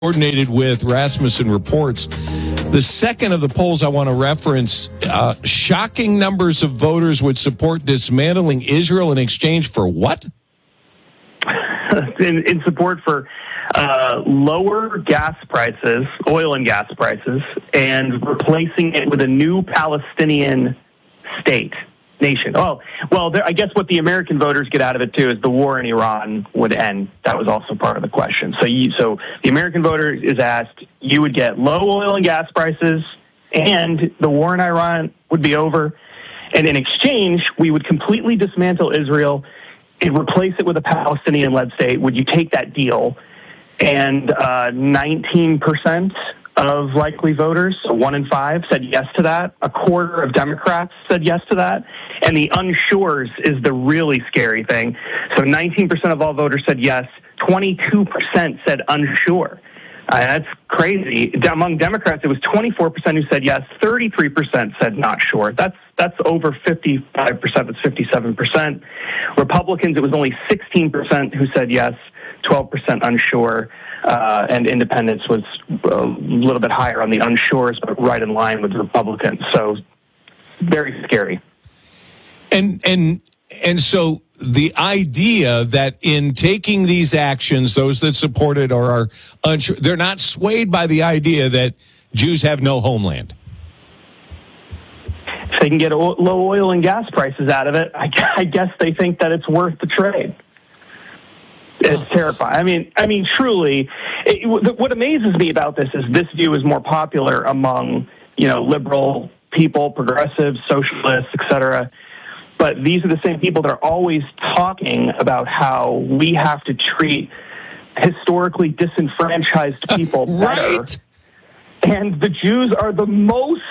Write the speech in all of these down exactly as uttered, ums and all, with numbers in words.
coordinated with Rasmussen Reports. The second of the polls I want to reference, uh, shocking numbers of voters would support dismantling Israel in exchange for what? in, in support for uh, lower gas prices, oil and gas prices, and replacing it with a new Palestinian state. Nation. Oh, well, there, I guess what the American voters get out of it, too, is the war in Iran would end. That was also part of the question. So you, so the American voter is asked, you would get low oil and gas prices, and the war in Iran would be over. And in exchange, we would completely dismantle Israel and replace it with a Palestinian-led state. Would you take that deal? And uh, nineteen percent of likely voters, so one in five, said yes to that. A quarter of Democrats said yes to that. And the unsures is the really scary thing. So nineteen percent of all voters said yes. twenty-two percent said unsure. Uh, that's crazy. Among Democrats, it was twenty-four percent who said yes. thirty-three percent said not sure. That's that's over fifty-five percent. That's fifty-seven percent. Republicans, it was only sixteen percent who said yes. twelve percent unsure. Uh, and independents was a little bit higher on the unsures, but right in line with Republicans. So very scary. And and and so the idea that in taking these actions, those that support it or are unsure, they're not swayed by the idea that Jews have no homeland. If they can get o- low oil and gas prices out of it, I, I guess they think that it's worth the trade. It's terrifying. I mean, I mean, truly, it, what amazes me about this is this view is more popular among, you know, liberal people, progressives, socialists, et cetera. But these are the same people that are always talking about how we have to treat historically disenfranchised people better. Right. And the Jews are the most,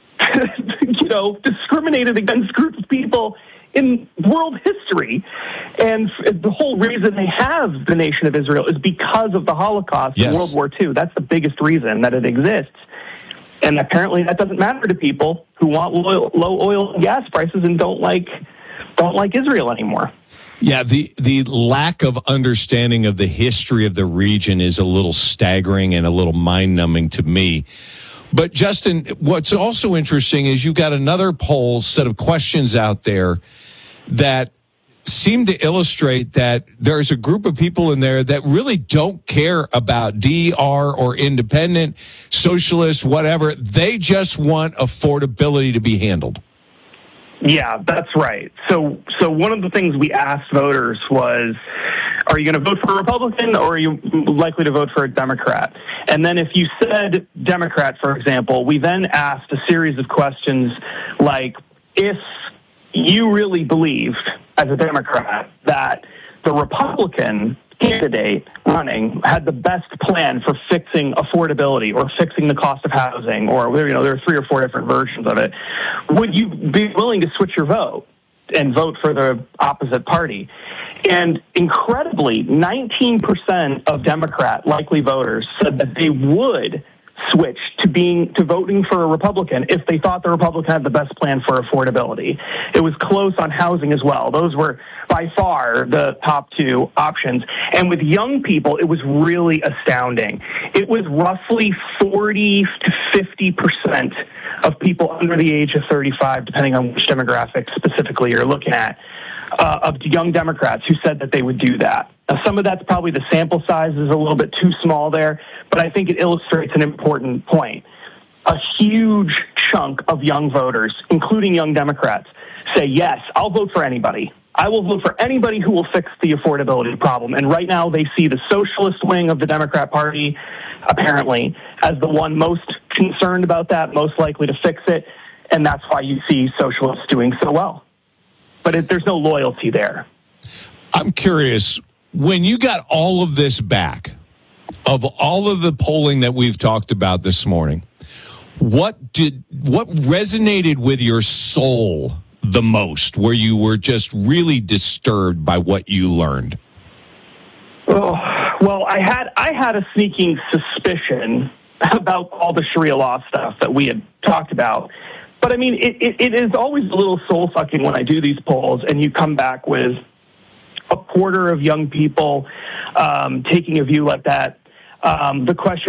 you know, discriminated against group of people in world history. And the whole reason they have the nation of Israel is because of the Holocaust yes. in World War Two. That's the biggest reason that it exists. And apparently that doesn't matter to people who want low, low oil and gas prices and don't like don't like Israel anymore. Yeah, the, the lack of understanding of the history of the region is a little staggering and a little mind-numbing to me. But, Justin, what's also interesting is you've got another poll set of questions out there that seem to illustrate that there's a group of people in there that really don't care about D R or independent, socialist, whatever. They just want affordability to be handled. Yeah, that's right. So so one of the things we asked voters was, are you going to vote for a Republican or are you likely to vote for a Democrat? And then if you said Democrat, for example, we then asked a series of questions like, if you really believed as a Democrat that the Republican candidate running had the best plan for fixing affordability or fixing the cost of housing, or, you know, there are three or four different versions of it, would you be willing to switch your vote and vote for the opposite party? And incredibly, nineteen percent of Democrat likely voters said that they would switch to being to voting for a Republican if they thought the Republican had the best plan for affordability. It was close on housing as well. Those were by far the top two options. And with young people, it was really astounding. It was roughly forty to fifty percent of people under the age of thirty-five, depending on which demographic specifically you're looking at, uh, of young Democrats who said that they would do that. Now, some of that's probably the sample size is a little bit too small there, but I think it illustrates an important point. A huge chunk of young voters, including young Democrats, say, yes, I'll vote for anybody. I will vote for anybody who will fix the affordability problem. And right now they see the socialist wing of the Democrat Party, apparently, as the one most concerned about that, most likely to fix it. And that's why you see socialists doing so well. But it, there's no loyalty there. I'm curious, when you got all of this back, of all of the polling that we've talked about this morning, what did what resonated with your soul the most, where you were just really disturbed by what you learned? Oh, well, I had I had a sneaking suspicion about all the Sharia law stuff that we had talked about. But, I mean, it, it, it is always a little soul-sucking when I do these polls and you come back with a quarter of young people um, taking a view like that. um, the question